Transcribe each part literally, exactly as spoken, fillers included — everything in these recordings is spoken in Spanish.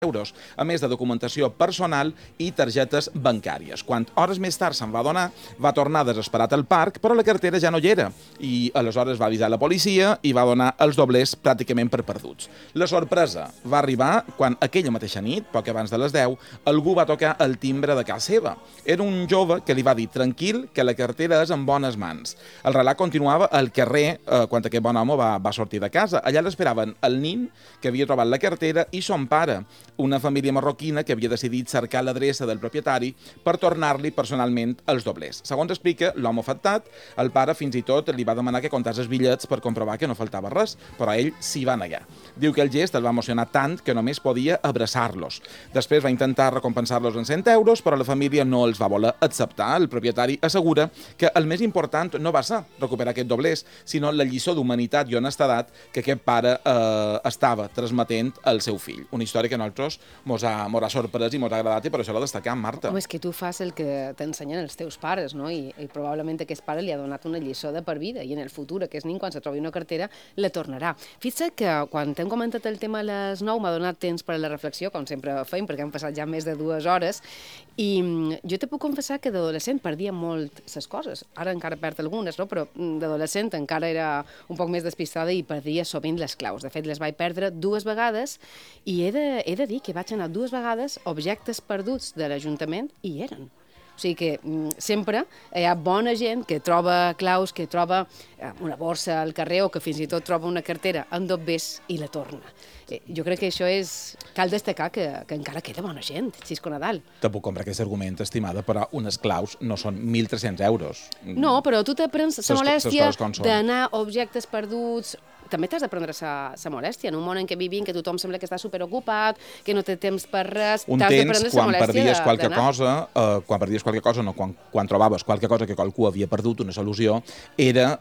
euros, a més de documentació personal i targetes bancàries. Quan hores més tard se'n va adonar, va tornar desesperat al parc, però la cartera ja no hi era, i aleshores va avisar la policia i va donar els doblers pràcticament per perduts. La sorpresa va arribar quan aquella mateixa nit, poc abans de les deu, algú va tocar el timbre de casa seva. Era un jove que li va dir tranquil que la cartera és en bones mans. El relat continuava al carrer eh, quan aquest bon home va, va sortir de casa. Allà l'esperaven el nin que havia trobat la cartera i son pare, una família marroquina que havia decidit cercar l'adreça del propietari per tornar-li personalment els doblers. Segons explica l'home afectat, el pare fins i tot li va demanar que comptés els bitllets per comprovar que no faltava res, però ell s'hi va negar. Diu que el gest el va emocionar tant que només podia abraçar-los. Després va intentar recompensar-los en cent euros, però la família no els va voler acceptar. El propietari assegura que el més important no va ser recuperar aquests doblers, sinó la lliçó d'humanitat i honestedat que aquest pare eh, estava transmetent al seu fill. Una història que a nosaltres mos ha, mos ha sorprès i mos ha agradat i per això la destacam, Marta. Home, és que tu fas el que t'ensenyen els teus pares, no? I, i probablement aquest pare li ha donat una lliçó de per vida i en el futur aquest nin, quan se trobi una cartera, la tornarà. Fixa't que quan t'hem comentat el tema a les nou m'ha donat temps per a la reflexió, com sempre feim, perquè han passat ja més de dues hores, i jo te puc confessar que d'adolescent perdia molt ses coses. Ara encara perd algunes, no? Però d'adolescent encara era un poc més despistada i perdia sovint les claus. De fet, les vaig perdre dues vegades i he de, he de dir que vaig anar dues vegades objectes perduts de l'Ajuntament i hi eren. O sigui que mm, sempre hi ha bona gent que troba claus, que troba eh, una borsa al carrer o que fins i tot troba una cartera en doblers i la torna. Eh, jo crec que això és... Cal destacar que, que encara queda bona gent, Xisco Nadal. Te puc comprar aquest argument, estimada, però unes claus no són mil tres-cents euros. No, però tu te prens la molèstia d'anar a objectes perduts... També t'has de prendre la molèstia. En un món en què vivim, que tothom sembla que està superocupat, que no té temps per res, t'has de prendre la molèstia d'anar. Qualque cosa, eh, quan perdies qualque cosa, no, quan, quan trobaves qualque cosa que qualcú havia perdut, una solució, era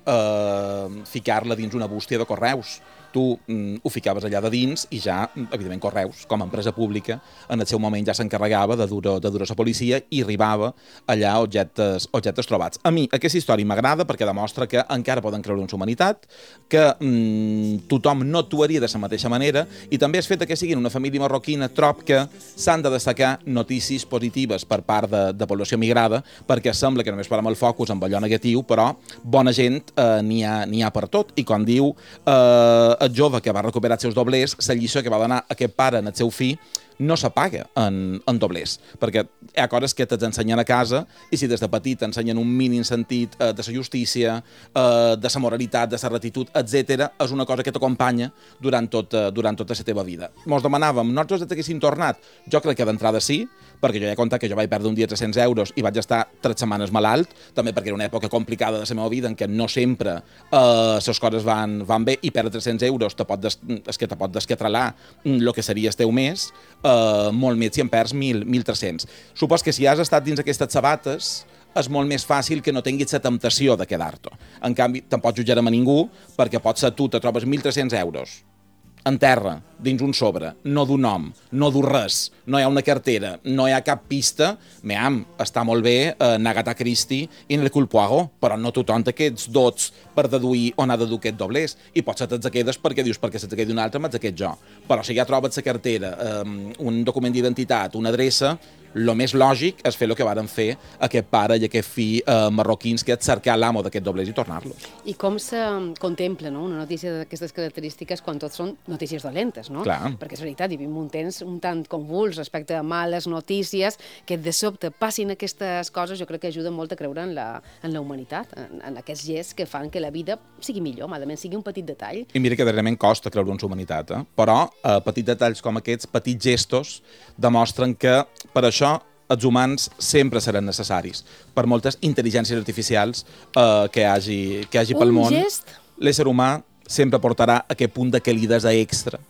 eh, ficar-la dins una bústia de correus. Tu mm, ho ficaves allà de dins i ja, evidentment, Correus, com a empresa pública, en el seu moment ja s'encarregava de dur de dur a la policia i arribava allà objectes, objectes trobats. A mi aquesta història m'agrada perquè demostra que encara poden creure en la humanitat, que mm, tothom no actuaria de la mateixa manera i també és fet que siguin una família marroquina trob que s'han de destacar notícies positives per part de, de població migrada perquè sembla que només parem el focus amb allò negatiu, però bona gent eh, n'hi ha, n'hi ha per tot. I quan diu eh, el jove que va recuperar els seus doblers, la lliçó que va donar aquest pare en el seu fill no s'apaga en, en doblers, perquè hi ha coses que t'ensenyen a casa i si des de petit t'ensenyen un mínim sentit eh, de la justícia, eh, de la moralitat, de la retitud, etcètera, és una cosa que t'acompanya durant, tot, eh, durant tota la teva vida. Mos demanàvem, nosaltres et haguéssim tornat? Jo crec que d'entrada sí, perquè jo ja he contat que jo vaig perdre un dia tres-cents euros i vaig estar tres setmanes malalt, també perquè era una època complicada de la meva vida en què no sempre les eh, coses van, van bé i perdre tres-cents euros te pot des, és que te pot desquetralar el que seria el teu mes, Uh, molt més, si en perds mil, mil tres-cents. Supos que si has estat dins aquestes sabates és molt més fàcil que no tinguis la temptació de quedar-te. En canvi, te'n pots jutjar a ningú perquè pot ser tu, te trobes mil tres-cents euros en terra, dins un sobre, no d'un nom, no d'un res, no hi ha una cartera, no hi ha cap pista, meam, està molt bé eh, Agatha Christie i en el Culpoago, però no tothom té aquests dots per deduir on ha de dur aquest doblers, i potser te'ls quedes perquè dius perquè se'ls quedi un altre, me'ls aquest jo. Però si ja trobes la cartera, eh, un document d'identitat, una adreça, el més lògic és fer el que varen fer aquest pare i aquest fill eh, marroquins, que és cercar l'amo d'aquest doblers i tornar-los. I com se contempla, no?, una notícia d'aquestes característiques quan tot són notícies dolentes, no? Clar. Perquè és veritat, vivim un temps un tant convuls respecte a males notícies, que de sobte passin aquestes coses, jo crec que ajuda molt a creure en la, en la humanitat, en, en aquests gests que fan que la vida sigui millor, malament sigui un petit detall. I mira que darrerament costa creure en la humanitat, eh? Però eh, petits detalls com aquests, petits gestos, demostren que per això els humans sempre seran necessaris. Per moltes intel·ligències artificials eh, que hi hagi, que hi hagi pel món, un gest? L'ésser humà sempre portarà aquest punt de calidesa extra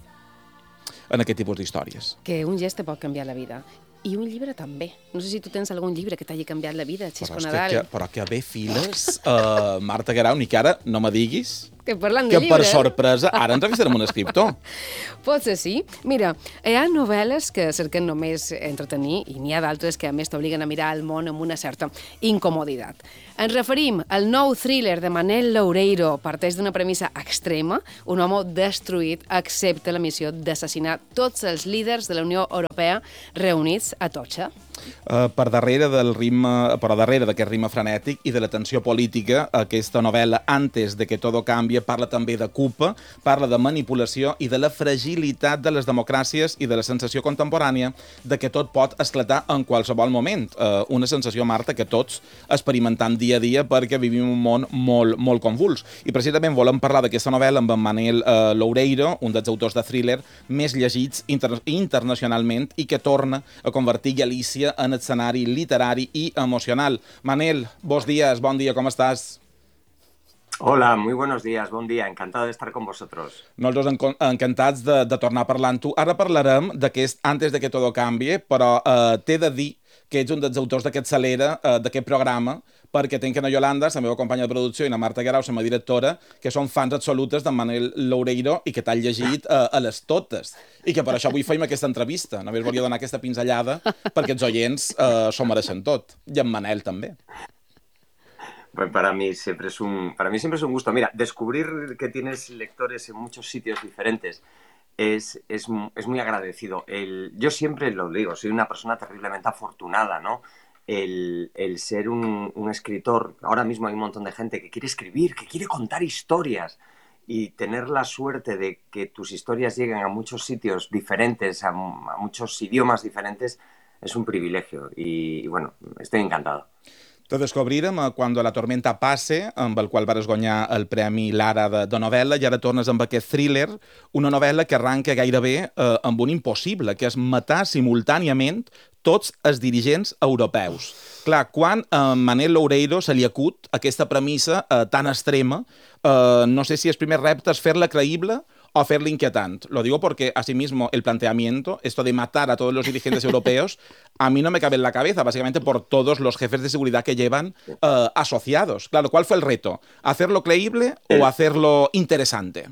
en aquest tipus d'històries. Que un gest te pot canviar la vida. I un llibre també. No sé si tu tens algun llibre que t'hagi canviat la vida, Xisco Nadal. Però que bé files, uh, Marta Guerau, ni que ara no me diguis que parlant de que llibres... per sorpresa ara entrevistarem un escriptor. Potser sí. Mira, hi ha novel·les que cerquen només entretenir i n'hi ha d'altres que a més t'obliguen a mirar el món amb una certa incomoditat. Ens referim al nou thriller de Manel Loureiro, parteix d'una premissa extrema. Un home destruït accepta la missió d'assassinar tots els líders de la Unió Europea reunits a Tocha. Uh, per darrere del ritme, per darrere d'aquest ritme frenètic i de la tensió política, aquesta novel·la, Antes de que todo cambie, parla també de culpa, parla de manipulació i de la fragilitat de les democràcies i de la sensació contemporània de que tot pot esclatar en qualsevol moment. Uh, una sensació, Marta, que tots experimentam dia a dia perquè vivim un món molt, molt convuls. I precisament volem parlar d'aquesta novel·la amb en Manel uh, Loureiro, un dels autors de thriller més llegits inter internacionalment i que torna a convertir Galícia en escenari literari i emocional. Manel, bons dies, bon dia, com estàs? Hola, muy buenos días, bon dia, encantado de estar con vosotros. Nosaltres encantats de, de tornar a parlar amb tu. Ara parlarem d'aquest Antes de que todo cambie, però eh, t'he de dir que ets un dels autors d'aquest Salera, eh, d'aquest programa, perquè tenc en Yolanda, la meva companya de producció, i la Marta Guerau, la meva directora, que són fans absolutes d'en Manel Loureiro i que t'han llegit eh, a les totes. I que per això avui feim aquesta entrevista. Només volia donar aquesta pinzellada perquè els oients eh, s'ho mereixen tot. I en Manel també. Pues para mí siempre es un, para mí siempre es un gusto. Mira, descubrir que tienes lectores en muchos sitios diferentes es, es, es muy agradecido. El, yo siempre lo digo, soy una persona terriblemente afortunada, ¿no? El, el ser un, un escritor, ahora mismo hay un montón de gente que quiere escribir, que quiere contar historias y tener la suerte de que tus historias lleguen a muchos sitios diferentes, a, a muchos idiomas diferentes, es un privilegio y, y bueno, estoy encantado. Te descobrirem Quan la tormenta passe, amb el qual vas guanyar el Premi Lara de, de novel·la, i ara tornes amb aquest thriller, una novel·la que arranca gairebé eh, amb un impossible, que és matar simultàniament tots els dirigents europeus. Clar, quan a eh, Manel Loureiro se li acut aquesta premissa eh, tan extrema, eh, no sé si el primer repte és fer-la creïble o hacerle inquietante. Lo digo porque, asimismo, el planteamiento, esto de matar a todos los dirigentes europeos, a mí no me cabe en la cabeza, básicamente por todos los jefes de seguridad que llevan uh, asociados. Claro, ¿cuál fue el reto? ¿Hacerlo creíble o hacerlo interesante?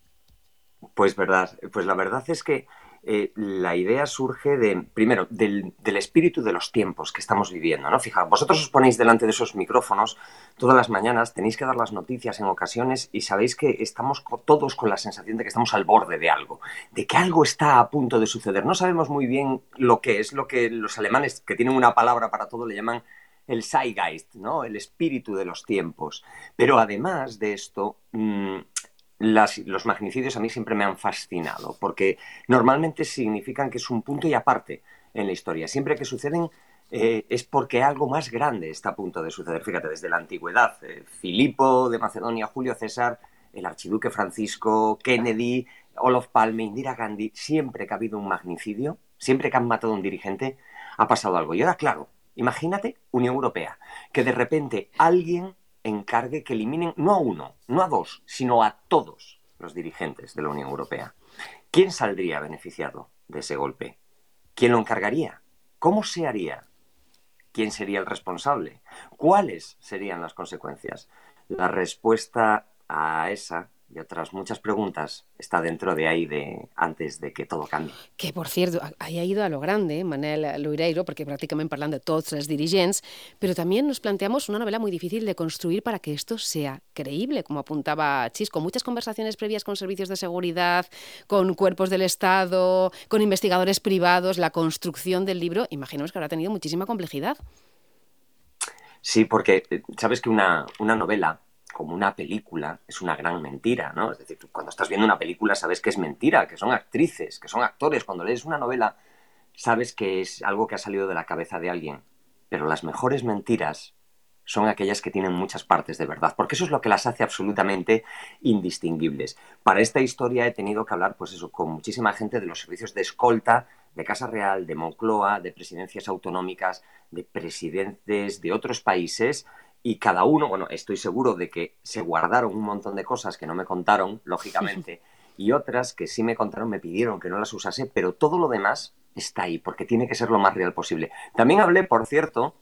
Pues verdad, pues la verdad es que eh, la idea surge de, primero, del, del espíritu de los tiempos que estamos viviendo, ¿no? Fijaos, vosotros os ponéis delante de esos micrófonos todas las mañanas, tenéis que dar las noticias en ocasiones y sabéis que estamos todos con la sensación de que estamos al borde de algo, de que algo está a punto de suceder. No sabemos muy bien lo que es, lo que los alemanes, que tienen una palabra para todo, le llaman el Zeitgeist, ¿no? El espíritu de los tiempos. Pero además de esto, mmm, Las, los magnicidios a mí siempre me han fascinado, porque normalmente significan que es un punto y aparte en la historia. Siempre que suceden eh, es porque algo más grande está a punto de suceder. Fíjate, desde la antigüedad, eh, Filipo de Macedonia, Julio César, el archiduque Francisco, Kennedy, Olof Palme, Indira Gandhi, siempre que ha habido un magnicidio, siempre que han matado a un dirigente, ha pasado algo. Y ahora, claro, imagínate Unión Europea, que de repente alguien encargue que eliminen no a uno, no a dos, sino a todos los dirigentes de la Unión Europea. ¿Quién saldría beneficiado de ese golpe? ¿Quién lo encargaría? ¿Cómo se haría? ¿Quién sería el responsable? ¿Cuáles serían las consecuencias? La respuesta a esa y otras muchas preguntas está dentro de ahí de Antes de que todo cambie. Que, por cierto, ahí ha ido a lo grande, Manel Loureiro, porque prácticamente parlant de tots els dirigents, pero también nos planteamos una novela muy difícil de construir para que esto sea creíble, como apuntaba Chis, con muchas conversaciones previas con servicios de seguridad, con cuerpos del Estado, con investigadores privados, la construcción del libro, imaginemos que habrá tenido muchísima complejidad. Sí, porque sabes que una, una novela, como una película, es una gran mentira, ¿no? Es decir, cuando estás viendo una película sabes que es mentira, que son actrices, que son actores. Cuando lees una novela sabes que es algo que ha salido de la cabeza de alguien. Pero las mejores mentiras son aquellas que tienen muchas partes de verdad, porque eso es lo que las hace absolutamente indistinguibles. Para esta historia he tenido que hablar, pues eso, con muchísima gente de los servicios de escolta, de Casa Real, de Moncloa, de presidencias autonómicas, de presidentes de otros países. Y cada uno, bueno, estoy seguro de que se guardaron un montón de cosas que no me contaron, lógicamente, y otras que sí me contaron, me pidieron que no las usase, pero todo lo demás está ahí, porque tiene que ser lo más real posible. También hablé, por cierto,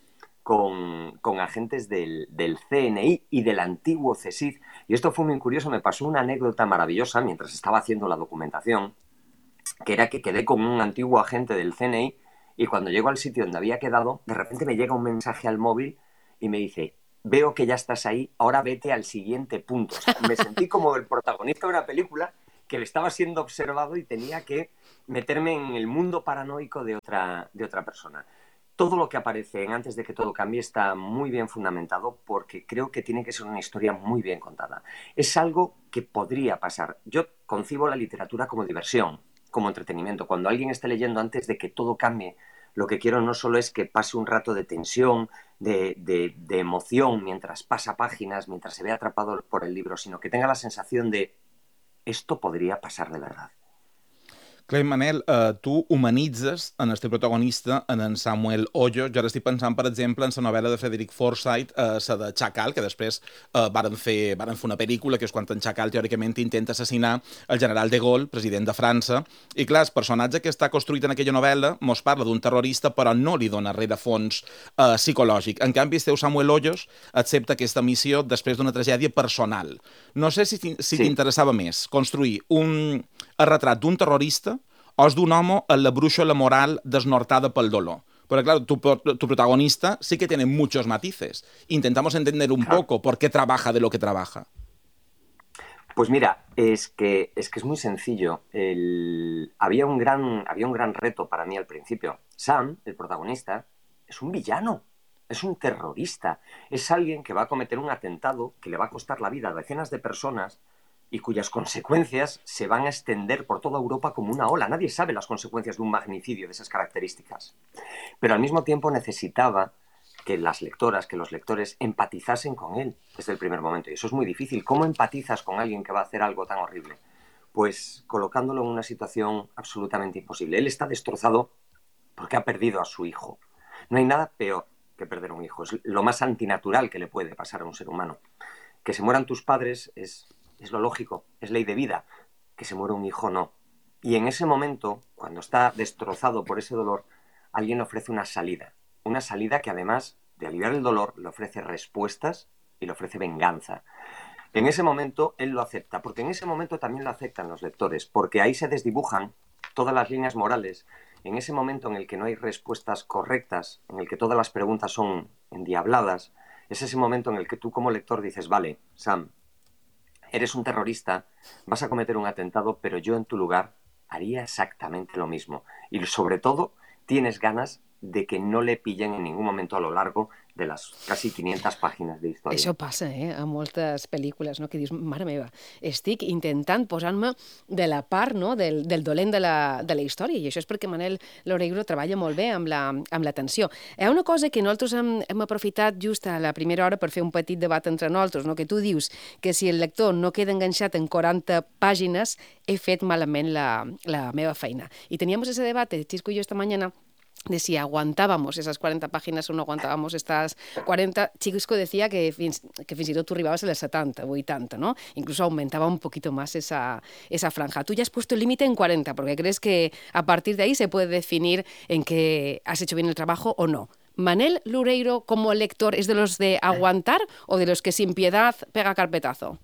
con, con agentes del, del C N I y del antiguo CSIC. Y esto fue muy curioso, me pasó una anécdota maravillosa mientras estaba haciendo la documentación, que era que quedé con un antiguo agente del C N I y cuando llego al sitio donde había quedado, de repente me llega un mensaje al móvil y me dice: veo que ya estás ahí, ahora vete al siguiente punto. O sea, me sentí como el protagonista de una película que le estaba siendo observado y tenía que meterme en el mundo paranoico de otra, de otra persona. Todo lo que aparece en Antes de que todo cambie está muy bien fundamentado porque creo que tiene que ser una historia muy bien contada. Es algo que podría pasar. Yo concibo la literatura como diversión, como entretenimiento. Cuando alguien esté leyendo Antes de que todo cambie, lo que quiero no solo es que pase un rato de tensión, de, de, de emoción mientras pasa páginas, mientras se ve atrapado por el libro, sino que tenga la sensación de esto podria passar de verdad. Clar, Manel, eh, tu humanitzes en el teu protagonista, en en Samuel Hoyo. Jo ara estic pensant, per exemple, en la novel·la de Frederick Forsyth, eh, la de Chacal, que després eh, varen, fer, varen fer una pel·lícula, que és quan en Chacal teòricament intenta assassinar el general de Gaulle, president de França. I clar, el personatge que està construït en aquella novel·la mos parla d'un terrorista, però no li dona rerefons eh, psicològic. En canvi, el teu Samuel Hoyos accepta aquesta missió després d'una tragèdia personal. No sé si, si sí. t'interessava més construir un, el retrat d'un terrorista o és d'un home en la brúixola moral desnortada pel dolor. Porque claro, tu, tu protagonista sí que tiene muchos matices. Intentamos entender un claro. poco por qué trabaja de lo que trabaja. Pues mira, es que es, que es muy sencillo. El... Había, un gran, había un gran reto para mí al principio. Sam, el protagonista, es un villano, es un terrorista. Es alguien que va a cometer un atentado que le va a costar la vida a decenas de personas y cuyas consecuencias se van a extender por toda Europa como una ola. Nadie sabe las consecuencias de un magnicidio de esas características. Pero al mismo tiempo necesitaba que las lectoras, que los lectores empatizasen con él desde el primer momento. Y eso es muy difícil. ¿Cómo empatizas con alguien que va a hacer algo tan horrible? Pues colocándolo en una situación absolutamente imposible. Él está destrozado porque ha perdido a su hijo. No hay nada peor que perder un hijo. Es lo más antinatural que le puede pasar a un ser humano. Que se mueran tus padres es... Es lo lógico, es ley de vida. Que se muera un hijo, no. Y en ese momento, cuando está destrozado por ese dolor, alguien le ofrece una salida. Una salida que además de aliviar el dolor, le ofrece respuestas y le ofrece venganza. En ese momento, él lo acepta, porque en ese momento también lo aceptan los lectores, porque ahí se desdibujan todas las líneas morales. En ese momento en el que no hay respuestas correctas, en el que todas las preguntas son endiabladas, es ese momento en el que tú como lector dices, vale, Sam, eres un terrorista, vas a cometer un atentado, pero yo en tu lugar haría exactamente lo mismo. Y sobre todo, tienes ganas de que no le pillen en ningún momento a lo largo de les quasi quinientas pàgines d'història. Això passa, eh?, a moltes pel·lícules, no?, que dius, mare meva, estic intentant posar-me de la part, no?, del, del dolent de la, de la història, i això és perquè Manel Loureiro treballa molt bé amb la, amb la tensió. Hi ha una cosa que nosaltres hem, hem aprofitat just a la primera hora per fer un petit debat entre nosaltres, no?, que tu dius que si el lector no queda enganxat en quaranta pàgines, he fet malament la, la meva feina. I teníamos ese debate, Chisco y yo, esta mañana, de si aguantábamos esas cuarenta páginas o no aguantábamos estas cuarenta. Chisco decía que fins, que fins i tot tu arribaves a les setanta, vuitanta, ¿no? Incluso aumentaba un poquito más esa, esa franja. Tú ya has puesto el límite en cuarenta, porque crees que a partir de ahí se puede definir en que has hecho bien el trabajo o no. ¿Manel Loureiro, como lector, es de los de aguantar o de los que sin piedad pega carpetazo?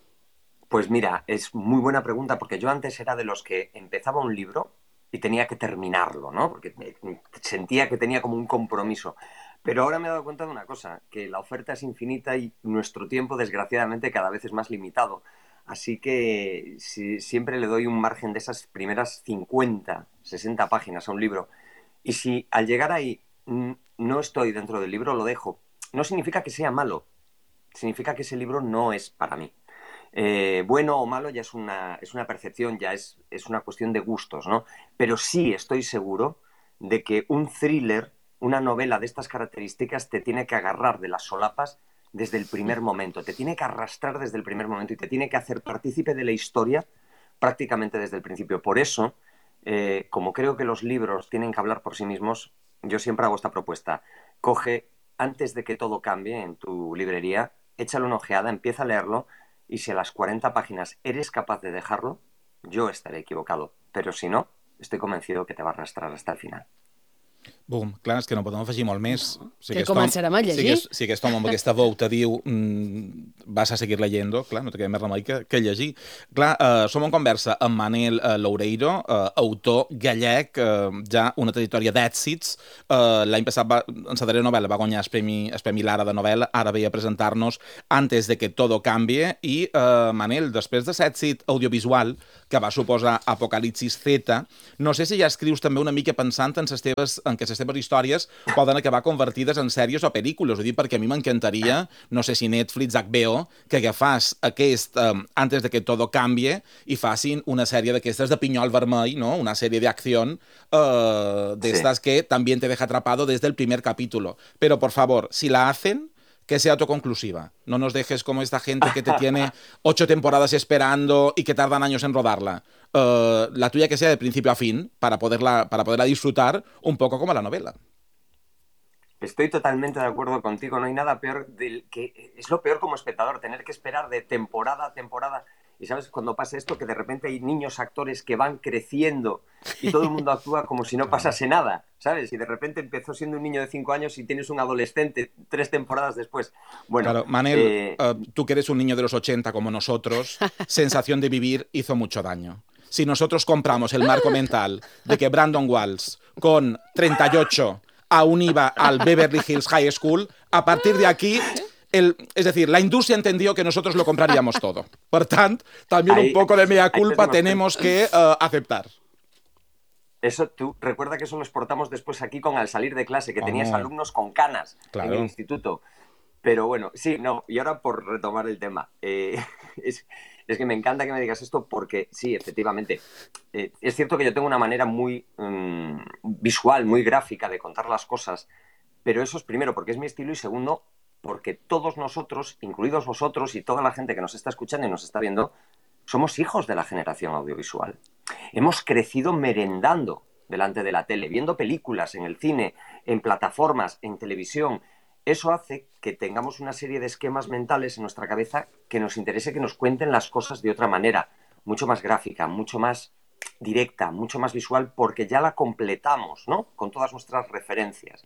Pues mira, es muy buena pregunta, porque yo antes era de los que empezaba un libro y tenía que terminarlo, ¿no? Porque sentía que tenía como un compromiso. Pero ahora me he dado cuenta de una cosa, que la oferta es infinita y nuestro tiempo, desgraciadamente, cada vez es más limitado. Así que si, siempre le doy un margen de esas primeras cincuenta, sesenta páginas a un libro. Y si al llegar ahí no estoy dentro del libro, lo dejo. No significa que sea malo, significa que ese libro no es para mí. Eh, bueno o malo ya es una, es una percepción, ya es, es una cuestión de gustos, ¿no? Pero sí estoy seguro de que un thriller, una novela de estas características, te tiene que agarrar de las solapas desde el primer momento, te tiene que arrastrar desde el primer momento y te tiene que hacer partícipe de la historia prácticamente desde el principio. Por eso, eh, como creo que los libros tienen que hablar por sí mismos, yo siempre hago esta propuesta. Coge, antes de que todo cambie en tu librería, échale una ojeada, empieza a leerlo. Y si a las cuarenta páginas eres capaz de dejarlo, yo estaré equivocado. Pero si no, estoy convencido que te va a arrastrar hasta el final. Bum, clar, és que no podem afegir molt més. Si que començarem a llegir. Si aquest, si aquest home amb aquesta veu te diu mm, vas a seguir leyendo, clar, no te queda més remei que, que llegir. Clar, eh, som en conversa amb Manel eh, Loureiro, eh, autor gallec, eh, ja una trajectòria d'èxits. Eh, L'any passat, va, en la darrera novel·la, va guanyar el Premi, el Premi Lara de novel·la, ara ve a presentar-nos Antes de que todo cambie, i eh, Manel, després de l'èxit audiovisual que va suposar Apocalipsis Z, no sé si ja escrius també una mica pensant en les teves, en que les teves històries poden acabar convertides en sèries o pel·lícules. Ho dic perquè a mi m'encantaria, no sé si Netflix, H B O, que agafàs aquest um, Antes de que todo cambie i facin una sèrie d'aquestes de pinyol vermell, no? Una sèrie d'acció uh, d'estas sí. Que també te deja atrapado desde el primer capítulo. Pero, por favor, si la hacen, que sea autoconclusiva. No nos dejes como esta gente que te tiene ocho temporadas esperando y que tardan años en rodarla. Uh, la tuya que sea de principio a fin, para poderla, para poderla disfrutar un poco como la novela. Estoy totalmente de acuerdo contigo. No hay nada peor del que... Es lo peor como espectador, tener que esperar de temporada a temporada. Y sabes, cuando pasa esto, que de repente hay niños actores que van creciendo y todo el mundo actúa como si no pasase nada, ¿sabes? Y de repente empezó siendo un niño de cinco años y tienes un adolescente tres temporadas después. Bueno, claro, Manel, eh... uh, tú que eres un niño de los ochenta como nosotros, Sensación de vivir hizo mucho daño. Si nosotros compramos el marco mental de que Brandon Walsh con treinta y ocho aún iba al Beverly Hills High School, a partir de aquí... El, es decir, la industria entendió que nosotros lo compraríamos todo. Por tanto, también ahí, un poco de mea culpa tenemos que uh, aceptar. Eso, tú recuerda que eso lo exportamos después aquí con al salir de clase, que oh. tenías alumnos con canas claro. en el instituto. Pero bueno, sí, no, y ahora por retomar el tema. Eh, es, es que me encanta que me digas esto porque sí, efectivamente, eh, es cierto que yo tengo una manera muy um, visual, muy gráfica de contar las cosas, pero eso es primero porque es mi estilo y segundo porque todos nosotros, incluidos vosotros y toda la gente que nos está escuchando y nos está viendo, somos hijos de la generación audiovisual. Hemos crecido merendando delante de la tele, viendo películas en el cine, en plataformas, en televisión. Eso hace que tengamos una serie de esquemas mentales en nuestra cabeza que nos interese que nos cuenten las cosas de otra manera, mucho más gráfica, mucho más directa, mucho más visual, porque ya la completamos, ¿no? Con todas nuestras referencias.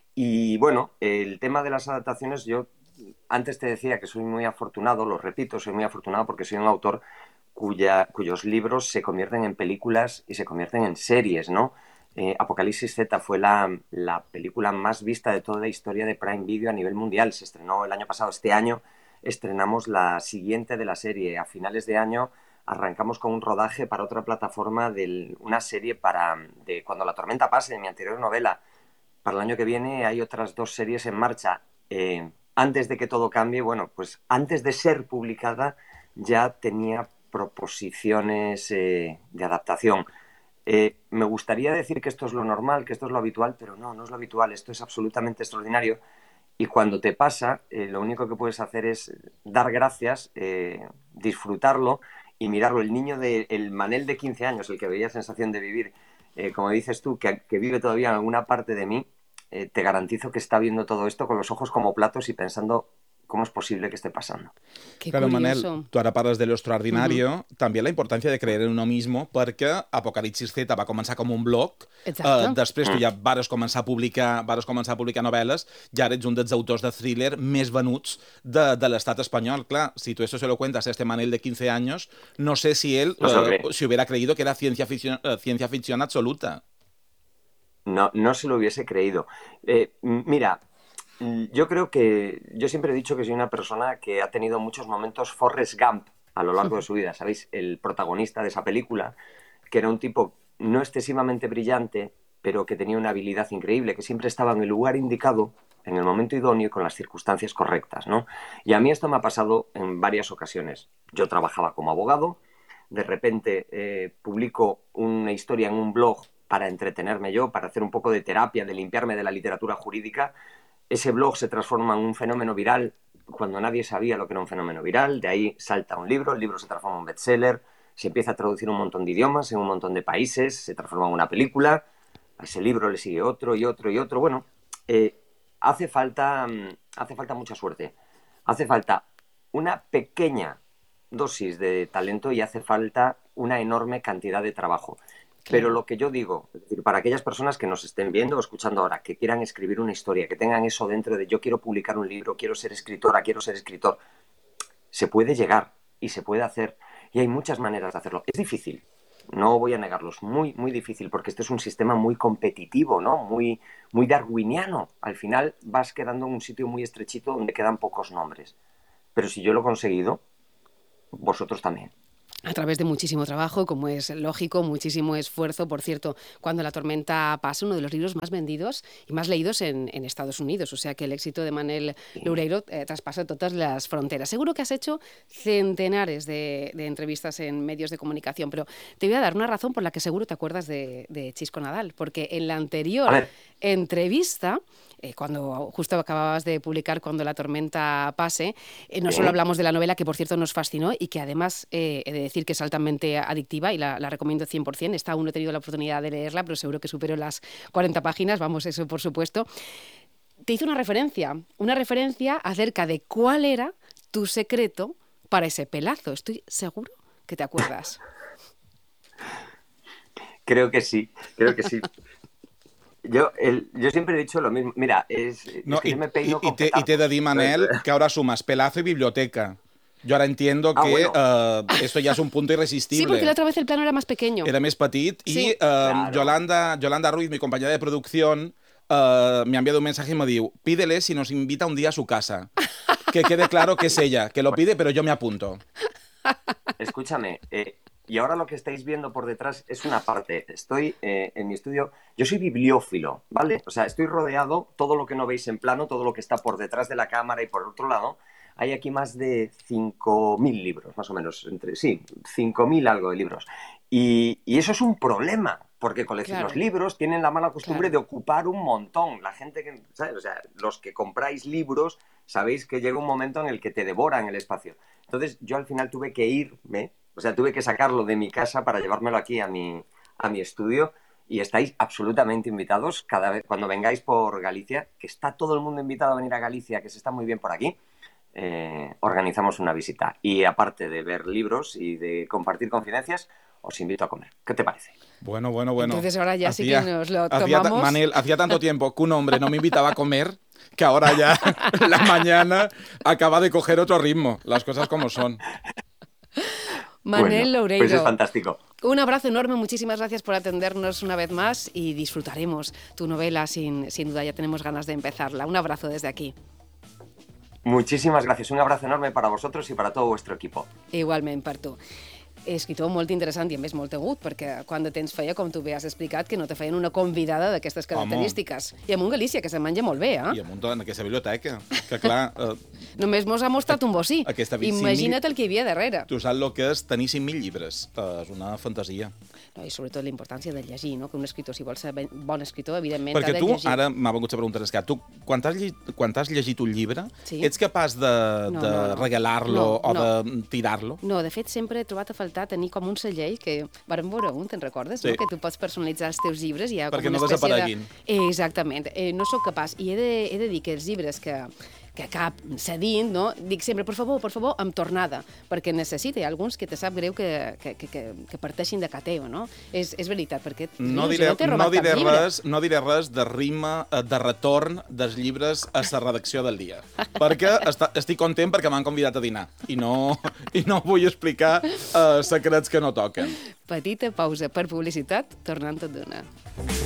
Y bueno, el tema de las adaptaciones, yo antes te decía que soy muy afortunado, lo repito, soy muy afortunado porque soy un autor cuya, cuyos libros se convierten en películas y se convierten en series, ¿no? Eh, Apocalipsis Z fue la, la película más vista de toda la historia de Prime Video a nivel mundial. Se estrenó el año pasado. Este año estrenamos la siguiente de la serie. A finales de año arrancamos con un rodaje para otra plataforma de una serie para de Cuando la tormenta pase, de mi anterior novela. Para el año que viene hay otras dos series en marcha. Eh, antes de que todo cambie, bueno, pues antes de ser publicada ya tenía proposiciones eh, de adaptación. Eh, me gustaría decir que esto es lo normal, que esto es lo habitual, pero no, no es lo habitual. Esto es absolutamente extraordinario. Y cuando te pasa, eh, lo único que puedes hacer es dar gracias, eh, disfrutarlo y mirarlo. El niño de, el Manel de quince años, el que veía Sensación de vivir, eh, como dices tú, que, que vive todavía en alguna parte de mí, Eh, te garantizo que está viendo todo esto con los ojos como platos y pensando cómo es posible que esté pasando. Qué claro, curioso. Manel, tu ara parles de lo extraordinario, uh-huh. també la importància de creer en uno mismo, perquè Apocalipsis Z va començar com un blog, uh, després tu ja vares començar a publicar vares començar a publicar novel·les, i ara ets un dels autors de thriller més venuts de, de l'estat espanyol. Clar, si tu eso se lo cuentas a este Manel de quince años, no sé si él no uh, si hubiera creído que era ciencia ficción, uh, ciencia ficción absoluta. No, no se lo hubiese creído. Eh, mira, yo creo que... Yo siempre he dicho que soy una persona que ha tenido muchos momentos Forrest Gump a lo largo de su vida. ¿Sabéis? El protagonista de esa película, que era un tipo no excesivamente brillante, pero que tenía una habilidad increíble, que siempre estaba en el lugar indicado, en el momento idóneo y con las circunstancias correctas, ¿no? Y a mí esto me ha pasado en varias ocasiones. Yo trabajaba como abogado, de repente eh, publico una historia en un blog para entretenerme yo, para hacer un poco de terapia, de limpiarme de la literatura jurídica. Ese blog se transforma en un fenómeno viral cuando nadie sabía lo que era un fenómeno viral. De ahí salta un libro, el libro se transforma en un bestseller, se empieza a traducir un montón de idiomas en un montón de países, se transforma en una película, a ese libro le sigue otro y otro y otro. Bueno, eh, hace falta, hace falta mucha suerte, hace falta una pequeña dosis de talento y hace falta una enorme cantidad de trabajo. Pero lo que yo digo, es decir, para aquellas personas que nos estén viendo o escuchando ahora, que quieran escribir una historia, que tengan eso dentro de yo quiero publicar un libro, quiero ser escritora, quiero ser escritor, se puede llegar y se puede hacer. Y hay muchas maneras de hacerlo. Es difícil, no voy a negarlo, es muy, muy difícil porque este es un sistema muy competitivo, ¿no? Muy, muy darwiniano. Al final vas quedando en un sitio muy estrechito donde quedan pocos nombres. Pero si yo lo he conseguido, vosotros también. A través de muchísimo trabajo, como es lógico, muchísimo esfuerzo. Por cierto, Cuando la tormenta pasa, uno de los libros más vendidos y más leídos en, en Estados Unidos. O sea que el éxito de Manel Loureiro eh, traspasa todas las fronteras. Seguro que has hecho centenares de, de entrevistas en medios de comunicación, pero te voy a dar una razón por la que seguro te acuerdas de, de Chisco Nadal, porque en la anterior entrevista, eh, cuando justo acababas de publicar Cuando la tormenta pase, eh, no solo hablamos de la novela, que por cierto nos fascinó y que además eh, he de decir que es altamente adictiva y la, la recomiendo cien por ciento. Esta aún no he tenido la oportunidad de leerla, pero seguro que supero las cuarenta páginas, vamos, eso por supuesto. Te hizo una referencia, una referencia acerca de cuál era tu secreto para ese pelazo. Estoy seguro que te acuerdas. Creo que sí, creo que sí. Yo, el, yo siempre he dicho lo mismo. Mira, es, no, es que y, yo me peino y, con y, te, y te he de dir, Manel, que ahora sumas pelazo y biblioteca. Yo ahora entiendo que ah, bueno. uh, esto ya es un punto irresistible. Sí, porque la otra vez el plano era más pequeño. Era més petit. Sí. Y uh, claro. Yolanda, Yolanda Ruiz, mi compañera de producción, uh, me ha enviado un mensaje y me diu, pídele si nos invita un día a su casa. Que quede claro que es ella, que lo pide, pero yo me apunto. Escúchame, eh, y ahora lo que estáis viendo por detrás es una parte. Estoy eh, en mi estudio, yo soy bibliófilo, ¿vale? O sea, estoy rodeado, todo lo que no veis en plano, todo lo que está por detrás de la cámara y por otro lado, hay aquí más de cinco mil libros, más o menos, entre sí, cinco mil algo de libros. Y, y eso es un problema, porque coleccionar Claro. los libros tienen la mala costumbre Claro. de ocupar un montón. La gente que, ¿sabes? O sea, los que compráis libros, sabéis que llega un momento en el que te devoran el espacio. Entonces, yo al final tuve que irme, o sea, tuve que sacarlo de mi casa para llevármelo aquí a mi, a mi estudio. Y estáis absolutamente invitados cada vez, cuando vengáis por Galicia, que está todo el mundo invitado a venir a Galicia, que se está muy bien por aquí. Eh, organizamos una visita y aparte de ver libros y de compartir confidencias, os invito a comer. ¿Qué te parece? Bueno, bueno, bueno. Entonces ahora ya hacía, sí que nos lo hacía, tomamos. Manel, hacía tanto tiempo que un hombre no me invitaba a comer que ahora ya la mañana acaba de coger otro ritmo. Las cosas como son. Manel bueno, Loureiro. Pues es fantástico. Un abrazo enorme, muchísimas gracias por atendernos una vez más y disfrutaremos tu novela sin, sin duda, ya tenemos ganas de empezarla. Un abrazo desde aquí. Muchísimas gracias. Un abrazo enorme para vosotros y para todo vuestro equipo. Igualment per tu. Escritor molt interessant i a més molt agut, perquè quan de temps feia, com tu bé has explicat, que no te feien una convidada d'aquestes característiques. Home. I amunt Galícia, que se menja molt bé, eh? I amunt en aquesta biblioteca, que clar... Eh, Només mos ha mostrat un bocí. Imagina't el que hi havia darrere. Tu saps el que és tenir cinc mil llibres. Uh, és una fantasia. No, i sobretot la importància de llegir, no? Que un escritor, si vol ser ben, bon escritor, evidentment perquè ha de tu, llegir. ara m'ha vengut a preguntar, és que tu, quan has, llegit, quan has llegit un llibre, sí? ets capaç de, no, de no, no. regalar-lo no, o no. de tirar-lo? No, de fet, sempre he trobat a faltar tenir com un celler que vàrem veure un, te'n recordes? Sí. No? Que tu pots personalitzar els teus llibres i hi ha perquè com una no espècie desapareguin. de... Exactament. Eh, no sóc capaç. I he de, he de dir que els llibres que, que cap cedint, no? Dic sempre, per favor, per favor, amb tornada, perquè necessita. Hi ha alguns que te sap greu que, que, que, que, que parteixin de cateo, no? És, és veritat, perquè... No rius, diré, no, no, diré res, no diré res de rima, de retorn dels llibres a la redacció del dia. Perquè està, estic content perquè m'han convidat a dinar i no, i no vull explicar uh, secrets que no toquen. Petita pausa per publicitat, tornant tot d'una.